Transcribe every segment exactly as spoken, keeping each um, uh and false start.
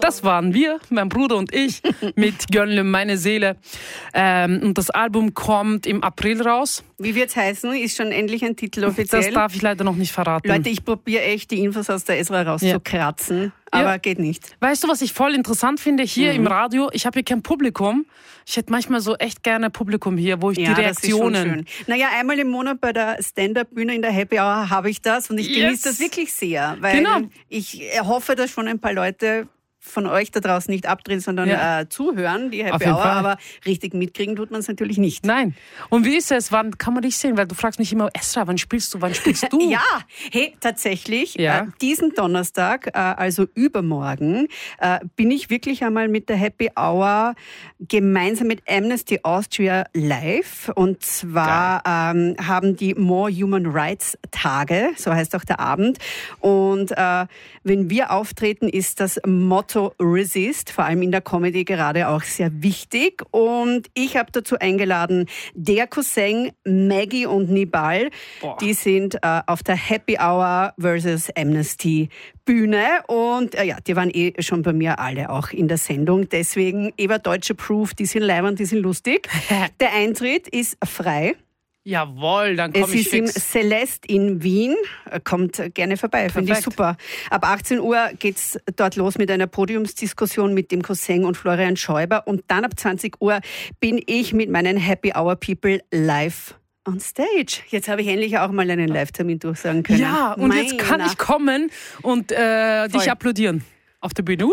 Das waren wir, mein Bruder und ich, mit Gönlüm, meine Seele. Ähm, und das Album kommt im April raus. Wie wird's heißen? Ist schon endlich ein Titel offiziell? Das darf ich leider noch nicht verraten. Leute, ich probiere echt, die Infos aus der Esra rauszukratzen. Ja. Aber ja. geht nicht. Weißt du, was ich voll interessant finde hier mhm. im Radio? Ich habe hier kein Publikum. Ich hätte manchmal so echt gerne Publikum hier, wo ich ja, die Reaktionen... Das ist schon schön. Naja, einmal im Monat bei der Stand-Up-Bühne in der Happy Hour habe ich das und ich yes. genieße das wirklich sehr. Weil genau. ich hoffe, dass schon ein paar Leute von euch da draußen nicht abdrehen, sondern ja. äh, zuhören, die Happy Hour, aber richtig mitkriegen tut man es natürlich nicht. Nein. Und wie ist es? Wann kann man dich sehen? Weil du fragst mich immer, Esra, wann spielst du, wann spielst du? Ja, hey, tatsächlich, ja. äh, diesen Donnerstag, äh, also übermorgen, äh, bin ich wirklich einmal mit der Happy Hour gemeinsam mit Amnesty Austria live. Und zwar ähm, haben die More Human Rights Tage, so heißt auch der Abend. Und äh, wenn wir auftreten, ist das Motto Resist, vor allem in der Comedy gerade auch sehr wichtig. Und ich habe dazu eingeladen der Cousin, Maggie und Nibal. Boah. Die sind äh, auf der Happy Hour versus Amnesty Bühne. Und äh, ja, die waren eh schon bei mir alle auch in der Sendung. Deswegen Eva Deutsche Proof, die sind leibend, die sind lustig. Der Eintritt ist frei. Jawohl, dann komme ich fix. Es ist im Celeste in Wien. Kommt gerne vorbei, finde ich super. Ab achtzehn Uhr geht's dort los mit einer Podiumsdiskussion mit dem Cousin und Florian Schäuber. Und dann ab zwanzig Uhr bin ich mit meinen Happy Hour People live on stage. Jetzt habe ich endlich auch mal einen Live-Termin durchsagen können. Ja, und Meiner. Jetzt kann ich kommen und äh, dich applaudieren auf der Bühne. Uh!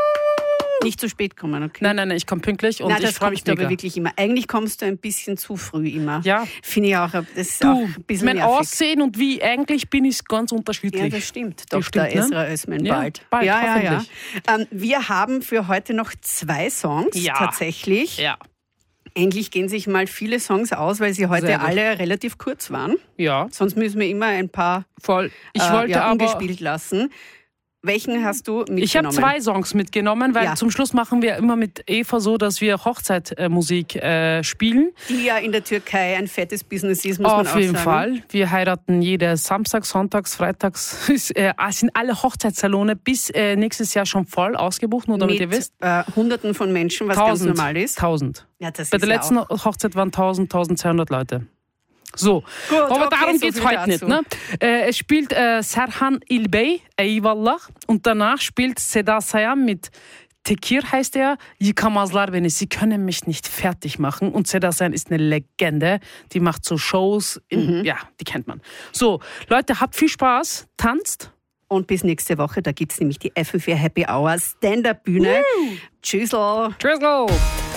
Nicht zu spät kommen, okay? Nein, nein, nein, ich komme pünktlich und nein, ich freue mich mega. Aber wirklich immer. Eigentlich kommst du ein bisschen zu früh immer. Ja. Finde ich auch. Das ist du, auch ein bisschen mein nervig. Aussehen und wie eigentlich bin ich ganz unterschiedlich. Ja, das stimmt. Doktor Esra Özmen, ja, bald. bald. Ja, ja, ja. Ähm, wir haben für heute noch zwei Songs, ja. tatsächlich. Ja. Endlich gehen sich mal viele Songs aus, weil sie heute alle relativ kurz waren. Ja. Sonst müssen wir immer ein paar Voll. Ich äh, wollte ja, aber ungespielt lassen. Welchen hast du mitgenommen? Ich habe zwei Songs mitgenommen, weil ja. zum Schluss machen wir immer mit Eva so, dass wir Hochzeitmusik äh, spielen. Die ja in der Türkei ein fettes Business ist, muss Auf man auch sagen. Auf jeden Fall. Wir heiraten jede Samstag, Sonntags, Freitags. äh, sind alle Hochzeitssalone bis äh, nächstes Jahr schon voll ausgebucht, nur damit mit, ihr wisst. Äh, Hunderten von Menschen, was tausend, ganz normal ist. Tausend. Ja, das Bei ist der ja letzten auch. Hochzeit waren tausend, tausendzweihundert Leute. So, Gut, aber okay, darum so geht's heute nicht. Ne? Äh, es spielt äh, Serhan İlbey, Eyvallah, und danach spielt Seda Sayan mit Tekir, heißt er, Yıkamazlar beni, sie können mich nicht fertig machen. Und Seda Sayan ist eine Legende, die macht so Shows, in, mhm. ja, die kennt man. So, Leute, habt viel Spaß, tanzt. Und bis nächste Woche, da gibt's nämlich die F M vier Happy Hour Stand-Up-Bühne. Tschüssel. Tschüssel.